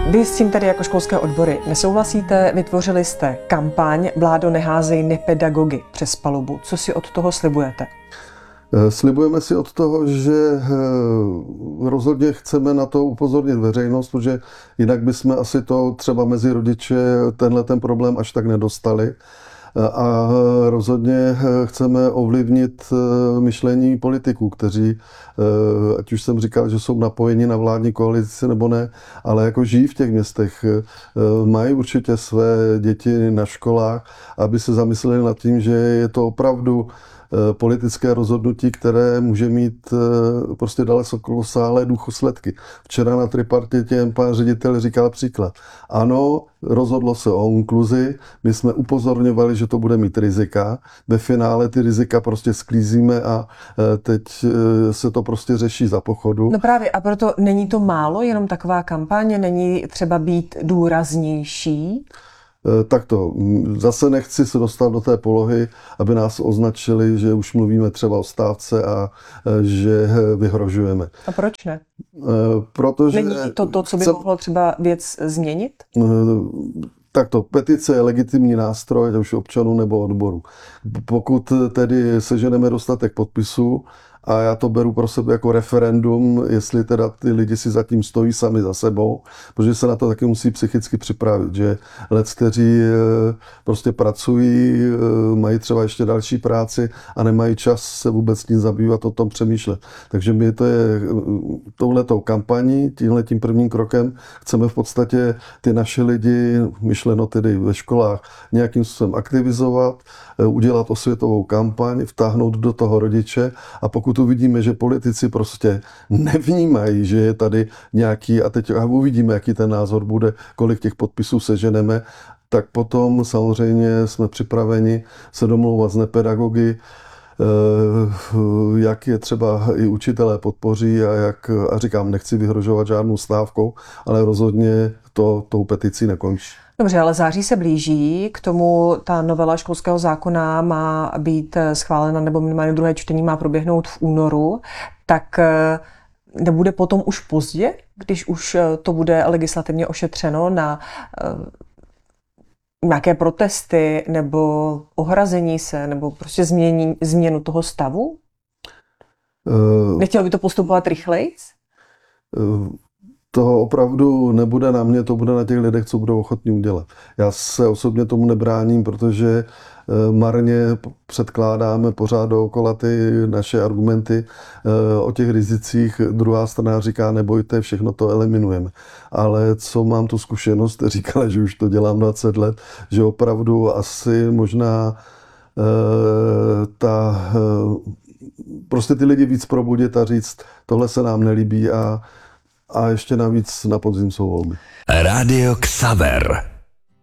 Vy s tím tady jako školské odbory nesouhlasíte, vytvořili jste kampaň Vládo, neházej nepedagogy přes palubu. Co si od toho slibujete? Slibujeme si od toho, že rozhodně chceme na to upozornit veřejnost, protože jinak bychom asi to třeba mezi rodiče ten problém až tak nedostali. A rozhodně chceme ovlivnit myšlení politiků, kteří, ať už jsem říkal, že jsou napojeni na vládní koalici nebo ne, ale jako žijí v těch městech, mají určitě své děti na školách, aby se zamysleli nad tím, že je to opravdu politické rozhodnutí, které může mít prostě dalekosáhlé důsledky. Včera na tripartitě pan ředitel říkal příklad. Ano, rozhodlo se o inkluzi, my jsme upozorňovali, že to bude mít rizika. Ve finále ty rizika prostě sklízíme a teď se to prostě řeší za pochodu. No právě, a proto není to málo, jenom taková kampaně, není třeba být důraznější? Takto, zase nechci se dostat do té polohy, aby nás označili, že už mluvíme třeba o stávce a že vyhrožujeme. A proč ne? Protože není to, co by mohlo třeba věc změnit? Takto, petice je legitimní nástroj, už občanů nebo odboru. Pokud tedy seženeme dostatek podpisů, a já to beru pro sebe jako referendum, jestli teda ty lidi si zatím stojí sami za sebou, protože se na to taky musí psychicky připravit, že kteří prostě pracují, mají třeba ještě další práci a nemají čas se vůbec tím zabývat, o tom přemýšlet. Takže my to je touhletou kampaní, tímhletím prvním krokem chceme v podstatě ty naše lidi, myšleno tedy ve školách, nějakým způsobem aktivizovat, udělat osvětovou kampaň, vtáhnout do toho rodiče a pokud uvidíme, že politici prostě nevnímají, že je tady nějaký, a teď uvidíme, jaký ten názor bude, kolik těch podpisů seženeme, tak potom samozřejmě jsme připraveni se domlouvat s nepedagogy, jak je třeba i učitelé podpoří a říkám, nechci vyhrožovat žádnou stávkou, ale rozhodně to tou peticí nekončí. Dobře, ale září se blíží, k tomu ta novela školského zákona má být schválena, nebo minimálně druhé čtení má proběhnout v únoru, tak nebude potom už pozdě, když už to bude legislativně ošetřeno na nějaké protesty nebo ohrazení se, nebo prostě změnu toho stavu? Nechtěl by to postupovat rychleji? To opravdu nebude na mě, to bude na těch lidech, co budou ochotní udělat. Já se osobně tomu nebráním, protože marně předkládáme pořád dookola ty naše argumenty o těch rizicích. Druhá strana říká, nebojte, všechno to eliminujeme. Ale co mám tu zkušenost, říkala, že už to dělám 20 let, že opravdu asi možná prostě ty lidi víc probudit a říct, tohle se nám nelíbí a ještě navíc na podzim jsou volby. Rádio Xaver.